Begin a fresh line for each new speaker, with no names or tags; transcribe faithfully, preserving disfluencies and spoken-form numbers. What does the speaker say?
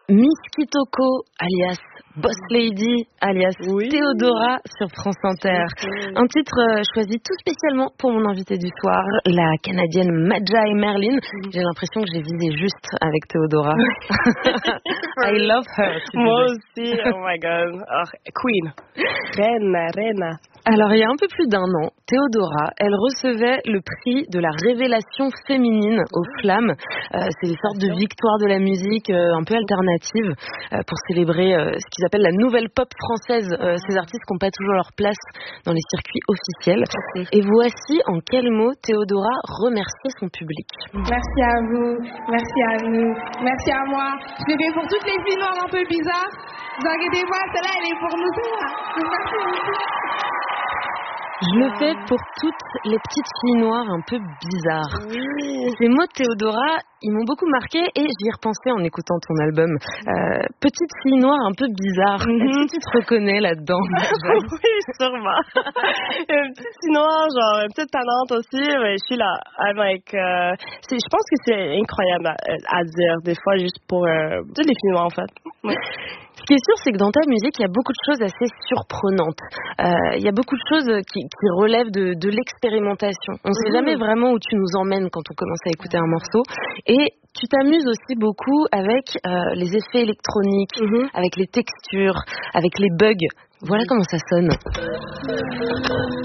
Miss Kitoko, alias Boss Lady, alias
oui.
Théodora sur France Inter. Oui. Un titre euh, choisi tout spécialement pour mon invitée du soir, la Canadienne Madja Merlin. Mm. J'ai l'impression que j'ai visé juste avec Théodora. I love her.
Moi aussi, oh my god. Oh, queen. Reine, reine.
Alors, il y a un peu plus d'un an, Théodora, elle recevait le prix de la révélation féminine aux Flammes. Euh, c'est une sorte de victoire de la musique euh, un peu alternative euh, pour célébrer euh, ce qu'ils appellent la nouvelle pop française. Euh, ces artistes qui n'ont pas toujours leur place dans les circuits officiels. Et voici en quels mots Théodora remerciait son public.
Merci à vous, merci à nous, merci à moi. Je l'ai fait pour toutes les filles noires un peu bizarres. Ne vous inquiétez pas, celle-là, elle est pour nous. Merci beaucoup.
Je le fais pour toutes les petites filles noires un peu bizarres.
Oui.
Ces mots de Théodora, ils m'ont beaucoup marqué et j'y ai repensé en écoutant ton album. Euh, petite fille noire un peu bizarre. Mm-hmm. Est-ce que tu te reconnais là-dedans?
Oui, sûrement. Une petite fille noire, genre une petite talente aussi. Mais je suis là. I'm like, euh, c'est, je pense que c'est incroyable à, à dire des fois juste pour euh, toutes les filles noires en fait. Oui.
Ce qui est sûr, c'est que dans ta musique, il y a beaucoup de choses assez surprenantes. Euh, il y a beaucoup de choses qui, qui relèvent de, de l'expérimentation. On ne sait mmh. jamais vraiment où tu nous emmènes quand on commence à écouter un morceau. Et tu t'amuses aussi beaucoup avec euh, les effets électroniques, mmh. avec les textures, avec les bugs. Voilà mmh. comment ça sonne.